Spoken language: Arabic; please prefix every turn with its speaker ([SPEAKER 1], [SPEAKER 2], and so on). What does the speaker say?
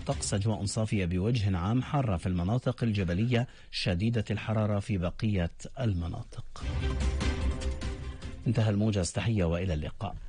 [SPEAKER 1] الطقس أجواء صافية بوجه عام، حارة في المناطق الجبلية، شديدة الحرارة في بقية المناطق. انتهى الموجز، تحية وإلى اللقاء.